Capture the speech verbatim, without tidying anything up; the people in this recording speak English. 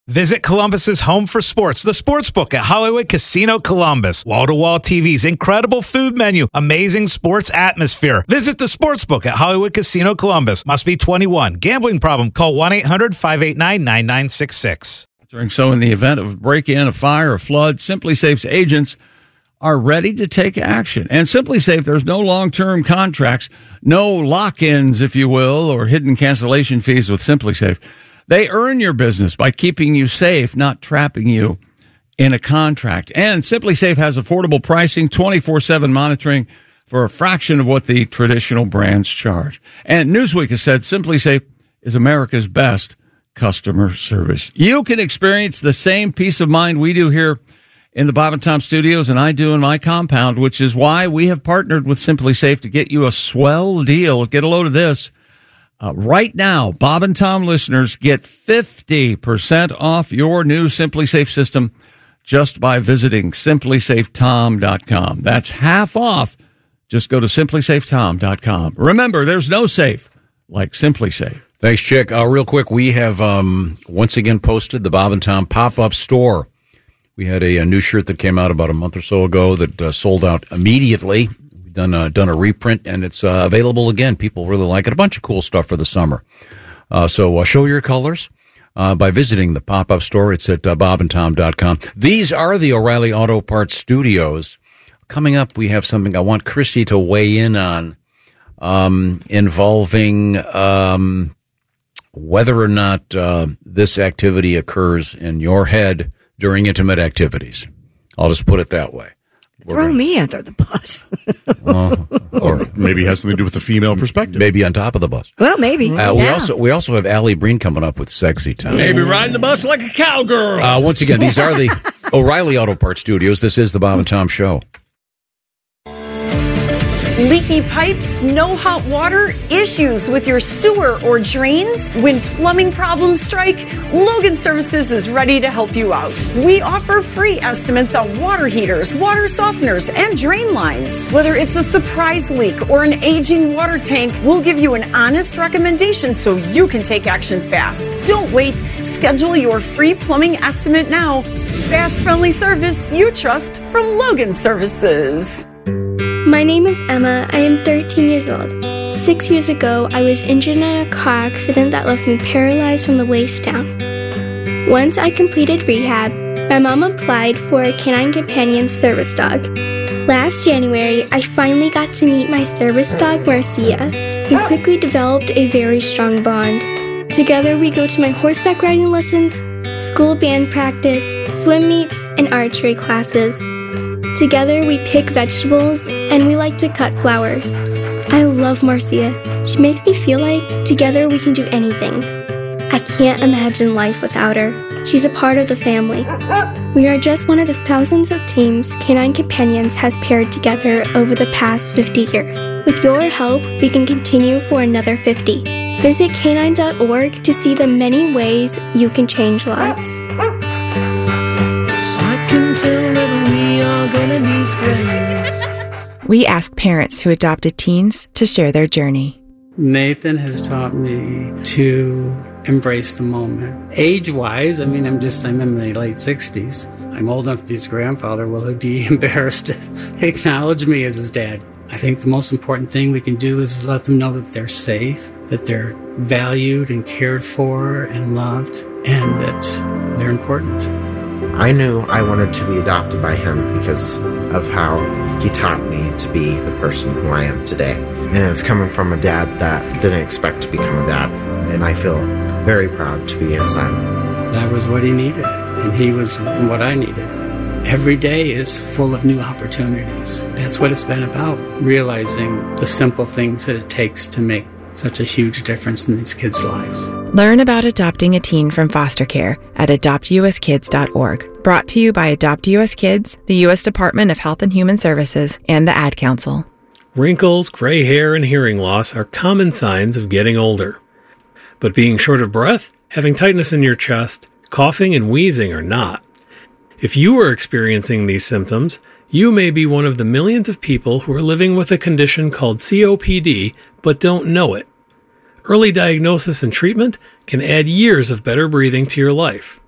Visit Columbus's home for sports, the Sportsbook at Hollywood Casino Columbus. Wall-to-wall T Vs, incredible food menu, amazing sports atmosphere. Visit the Sportsbook at Hollywood Casino Columbus. Must be twenty-one. Gambling problem? Call one eight hundred five eight nine nine nine six six. So in the event of a break-in, a fire, a flood, SimpliSafe's agents are ready to take action. And SimpliSafe, there's no long-term contracts, no lock-ins, if you will, or hidden cancellation fees with SimpliSafe. They earn your business by keeping you safe, not trapping you in a contract. And SimpliSafe has affordable pricing, twenty-four seven monitoring for a fraction of what the traditional brands charge. And Newsweek has said SimpliSafe is America's best customer service. You can experience the same peace of mind we do here in the Bob and Tom studios and I do in my compound, which is why we have partnered with SimpliSafe to get you a swell deal. Get a load of this. Uh, right now, Bob and Tom listeners get fifty percent off your new SimpliSafe system just by visiting simply safe tom dot com. That's half off. Just go to simply safe tom dot com. Remember, there's no safe like SimpliSafe. Thanks, Chick. Uh, real quick, we have um, once again posted the Bob and Tom pop-up store. We had a, a new shirt that came out about a month or so ago that uh, sold out immediately. Done a, done a reprint, and it's uh, available again. People really like it. A bunch of cool stuff for the summer. Uh, so uh, show your colors uh, by visiting the pop-up store. It's at uh, bob and tom dot com. These are the O'Reilly Auto Parts Studios. Coming up, we have something I want Christy to weigh in on um, involving um, whether or not uh, this activity occurs in your head during intimate activities. I'll just put it that way. Throw gonna, me under the bus. uh, or maybe it has something to do with the female perspective. Maybe on top of the bus. Well, maybe. Uh, yeah. We also we also have Allie Breen coming up with Sexy Time. Maybe riding the bus like a cowgirl. Uh, once again, these are the O'Reilly Auto Parts Studios. This is the Bob and Tom Show. Leaky pipes, no hot water, issues with your sewer or drains? When plumbing problems strike, Logan Services is ready to help you out. We offer free estimates on water heaters, water softeners, and drain lines. Whether it's a surprise leak or an aging water tank, we'll give you an honest recommendation so you can take action fast. Don't wait. Schedule your free plumbing estimate now. Fast, friendly service you trust from Logan Services. My name is Emma. I am thirteen years old. Six years ago, I was injured in a car accident that left me paralyzed from the waist down. Once I completed rehab, my mom applied for a Canine Companion service dog. Last January, I finally got to meet my service dog, Marcia. We quickly developed a very strong bond. Together, we go to my horseback riding lessons, school band practice, swim meets, and archery classes. Together, we pick vegetables, and we like to cut flowers. I love Marcia. She makes me feel like together we can do anything. I can't imagine life without her. She's a part of the family. We are just one of the thousands of teams Canine Companions has paired together over the past fifty years. With your help, we can continue for another fifty. Visit canine dot org to see the many ways you can change lives. We ask parents who adopted teens to share their journey. Nathan has taught me to embrace the moment. Age-wise, I mean, I'm just, I'm in my late sixties. I'm old enough to be his grandfather. Will he be embarrassed to acknowledge me as his dad? I think the most important thing we can do is let them know that they're safe, that they're valued and cared for and loved, and that they're important. I knew I wanted to be adopted by him because of how he taught me to be the person who I am today. And it's coming from a dad that didn't expect to become a dad. And I feel very proud to be his son. That was what he needed, and he was what I needed. Every day is full of new opportunities. That's what it's been about, realizing the simple things that it takes to make such a huge difference in these kids' lives. Learn about adopting a teen from foster care at adopt u s kids dot org. Brought to you by Adopt U S Kids, the U S Department of Health and Human Services, and the Ad Council. Wrinkles, gray hair, and hearing loss are common signs of getting older. But being short of breath, having tightness in your chest, coughing, and wheezing are not. If you are experiencing these symptoms, you may be one of the millions of people who are living with a condition called C O P D but don't know it. Early diagnosis and treatment can add years of better breathing to your life.